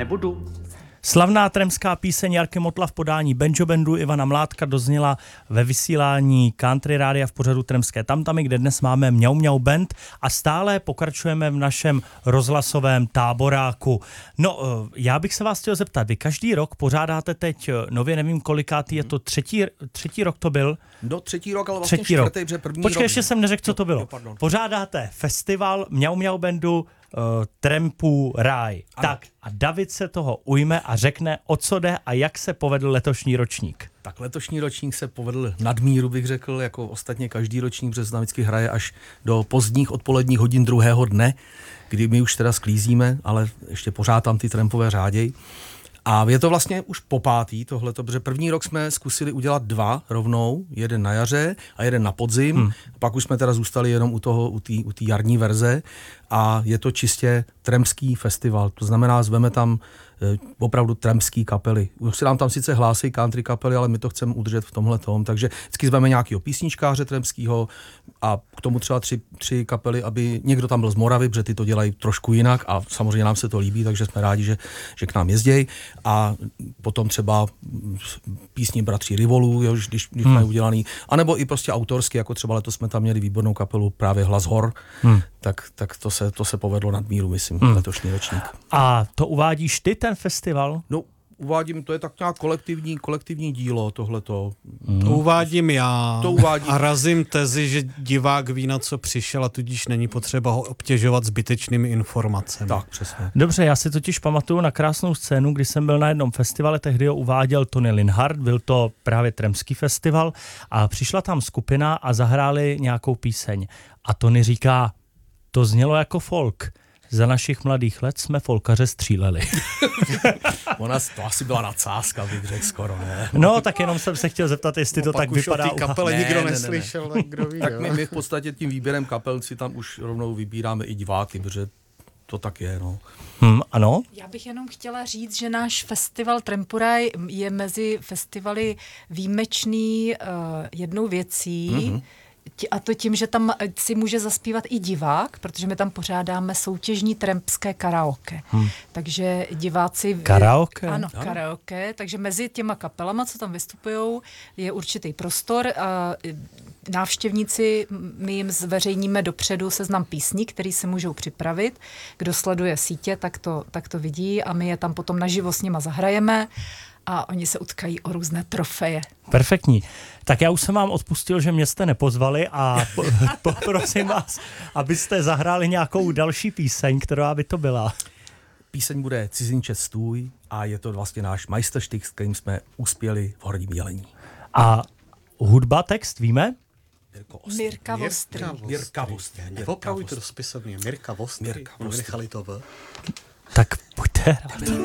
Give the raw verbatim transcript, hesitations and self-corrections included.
nebudu. Slavná tremská píseň Jarky Motla v podání banjo bandu Ivana Mládka dozněla ve vysílání Country Rádia v pořadu Tremské tamtamy, kde dnes máme Mňau Mňau Band a stále pokračujeme v našem rozhlasovém táboráku. No, já bych se vás chtěl zeptat, vy každý rok pořádáte teď, nově nevím kolikátý, je to třetí, třetí rok to byl? Do třetí rok, ale vlastně třetí rok. čtvrtý, protože první Počkej, rok... ještě jsem neřekl, co to bylo. Jo, Pořádáte festival Mňau Mňau Bandu uh, Trampů Ráj. Ano. Tak a David se toho ujme a řekne, o co jde a jak se povedl letošní ročník. Tak letošní ročník se povedl nadmíru, bych řekl, jako ostatně každý ročník, protože se vždycky hraje až do pozdních odpoledních hodin druhého dne, kdy my už teda sklízíme, ale ještě pořád tam ty trampové řáděj. A je to vlastně už po pátý tohleto, protože první rok jsme zkusili udělat dva rovnou, jeden na jaře a jeden na podzim, hmm. pak už jsme teda zůstali jenom u toho, u té u té jarní verze a je to čistě trampský festival, to znamená, zveme tam e, opravdu trampský kapely. Už se nám tam sice hlásí country kapely, ale my to chceme udržet v tomhle tom, takže vždycky zveme nějakého písničkáře trampskýho a k tomu třeba tři, tři kapely, aby někdo tam byl z Moravy, protože ty to dělají trošku jinak a samozřejmě nám se to líbí, takže jsme rádi, že, že k nám jezdějí. A potom třeba písně bratří Rivolů, jo, když, když hmm. mají udělaný, anebo i prostě autorsky, jako třeba letos jsme tam měli výbornou kapelu právě Hlas hor, hmm. tak, tak to, se, to se povedlo nadmíru, myslím, hmm. letošní ročník. A to uvádíš ty, ten festival? No, uvádím, to je tak nějak kolektivní, kolektivní dílo, tohleto. Hmm. To uvádím já to uvádím. A razím tezi, že divák ví, na co přišel a tudíž není potřeba ho obtěžovat zbytečnými informacemi. Tak, přesně. Dobře, já si totiž pamatuju na krásnou scénu, kdy jsem byl na jednom festivale, tehdy ho uváděl Tony Linhart, byl to právě Tremský festival a přišla tam skupina a zahráli nějakou píseň. A Tony říká, to znělo jako folk. Za našich mladých let jsme folkaře stříleli. Ona to asi byla nadsázka, bych řekl skoro, ne? No, tak jenom jsem se chtěl zeptat, jestli to tak vypadá. O té kapele Ne, nikdo ne, ne, neslyšel, tak kdo ví. Tak my, my v podstatě tím výběrem kapel si tam už rovnou vybíráme i diváky, protože to tak je, no. Hmm, ano? Já bych jenom chtěla říct, že náš festival Trampuraj je mezi festivaly výjimečný uh, jednou věcí, mm-hmm. A to tím, že tam si může zaspívat i divák, protože my tam pořádáme soutěžní trampské karaoke. Hmm. Takže diváci... Karaoke? Ano, ano, karaoke. Takže mezi těma kapelama, co tam vystupujou, je určitý prostor a návštěvníci, my jim zveřejníme dopředu seznam písní, který se můžou připravit. Kdo sleduje sítě, tak to, tak to vidí a my je tam potom naživo s nima zahrajeme a oni se utkají o různé trofeje. Perfektní. Tak já už jsem vám odpustil, že mě jste nepozvali a poprosím vás, abyste zahráli nějakou další píseň, která by to byla. Píseň bude Cizinče stůj a je to vlastně náš majstrštyk, s kterým jsme uspěli v Horním Jelení. A hudba, text, víme? Mirka Vostrý. Mirka Vostrý. Neopravuj to do spisovně. Mirka Vostrý. Mirka Vostrý. Nechali to v. Tak pojďte hrát.